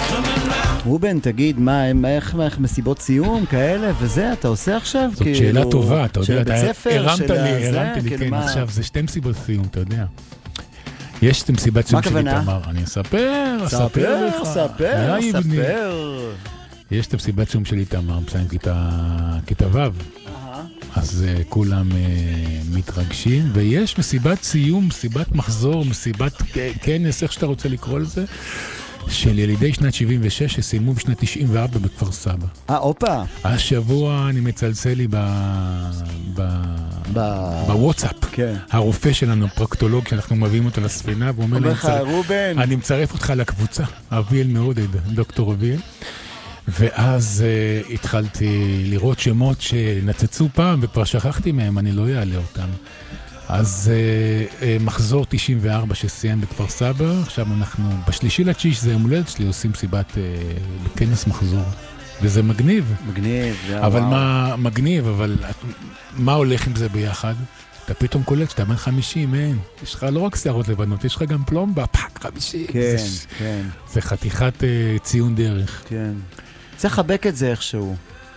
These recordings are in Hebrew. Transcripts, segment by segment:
רובן, תגיד, איך מסיבות סיום כאלה וזה אתה עושה עכשיו? זאת שאלה טובה, אתה יודע, אתה הרמת לי, כן, עכשיו זה 2 מסיבות סיום, אתה יודע. יש את מסיבת סיום שלי, תמר, אני אספר לך. יש את מסיבת סיום שלי, תמר, מסיים כיתה ו', אז כולם מתרגשים, ויש מסיבת סיום, מסיבת מחזור, מסיבת כנס, איך שאתה רוצה לקרוא לזה, של ילידי שנת 76 שסיימו בשנת 94 בכפר סבא. אופה. השבוע אני מצלצל לי בוואטסאפ. כן. הרופא שלנו, פרוקטולוג, שאנחנו מביאים אותו לספינה, והוא אומר לך, רובן. אני מצרף אותך לקבוצה, אביאל מעודד, דוקטור אביאל. ואז התחלתי לראות שמות שנצצו פעם, וכבר שכחתי מהם, אני לא אעלה אותם. אז מחזור 94 שסיים בכפר סבא, עכשיו אנחנו ב3/9, זה יום הולדת שלי, עושים סיבת בכנס מחזור. וזה מגניב. מגניב, אבל מגניב, אבל מה הולך עם זה ביחד? אתה פתאום קולט שאתה בן 50, אין. יש לך לא רק שערות לבנות, יש לך גם פלומבה, פאק 50. כן, כן. זה חתיכת ציון דרך. כן. צריך לחבק את זה איכשהו.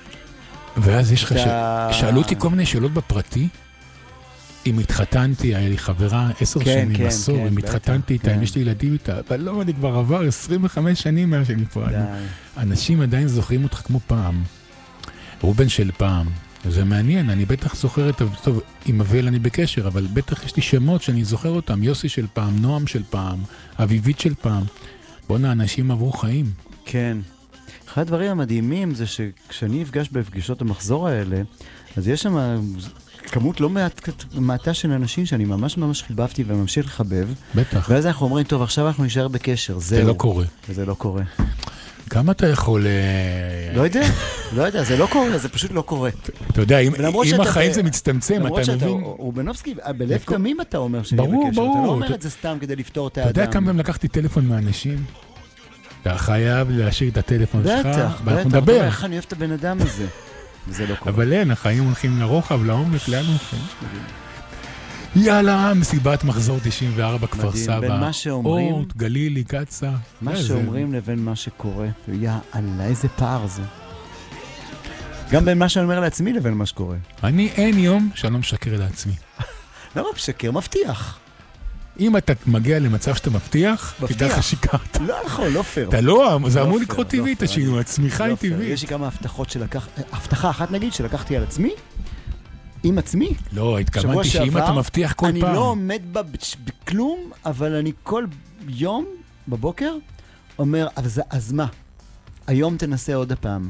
ואז יש לך שאלו אותי כל מיני שאלות בפרטי, אם התחתנתי, היה לי חברה 10 שנים, עשור, אם התחתנתי איתה, אם יש לי ילדים איתה, אבל לא, אני כבר עבר 25 שנים מאז שאני פה. אנשים עדיין זוכרים אותך כמו פעם. רובן של פעם. זה מעניין, אני בטח זוכר את... טוב, עם אביאל אני בקשר, אבל בטח יש לי שמות שאני זוכר אותם. יוסי של פעם, נועם של פעם, אביבית של פעם. בוא'נה, אנשים עברו חיים. כן. אחד הדברים המדהימים זה שכשאני אפגש בפגישות המחזור האלה, אז יש שם כמות לא מעטה של אנשים שאני ממש ממש חיבבתי וממשיך לחבב. בטח. ואז אנחנו אומרים, טוב, עכשיו אנחנו נשאר בקשר. זה לא קורה. וזה לא קורה. כמה אתה יכול... לא יודע, זה לא קורה, זה פשוט לא קורה. אתה יודע, אם החיים זה מצטמצם, אתה מבין? למרות שאתה, רובנובסקי, בלב תמים אתה אומר שאני בקשר. אתה לא אומר את זה סתם כדי לפתור את האדם. אתה יודע כמה פעמים לקחתי טלפון מאנשים? אתה חייב להשאיר את הטלפון שלך, ואנחנו נדבר. איך אני אוהב את הבן אדם הזה? וזה לא קורה. אבל אין, החיים הולכים לרוחב, לעומק, לאן הולכים. יאללה, מסיבת מחזור 94 כפר סבא. בין מה שאומרים... אורט, גלילי, קצה. מה שאומרים לבין מה שקורה. יאללה, איזה פער זה. גם בין מה שאני אומר לעצמי לבין מה שקורה. אני אין יום שאני לא משקר לעצמי. לא רק משקר, מבטיח. אם אתה מגיע למצב שאתה מבטיח, תדע לך שיקרת. לא נכון, לא פייר. אתה לא, זה אמור לקרות טבעי, את השינוי, הצמיחה היא טבעית. יש לי כמה הבטחות שלקחתי, הבטחה אחת נגיד שלקחתי על עצמי, עם עצמי. לא, התכוונתי שאם אתה מבטיח כל פעם. אני לא עומד בכלום, אבל אני כל יום בבוקר אומר, אז מה? היום תנסה עוד הפעם.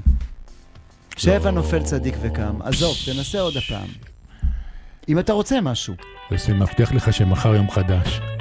שבע נופל צדיק וקם. עזוב, תנסה עוד הפעם. אם אתה רוצה משהו. זה מבטיח לך שמחר יום חדש.